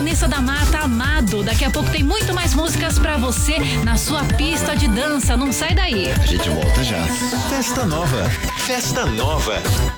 Vanessa da Mata, Amado. Daqui a pouco tem muito mais músicas pra você na sua pista de dança. Não sai daí. A gente volta já. Festa Nova. Festa Nova.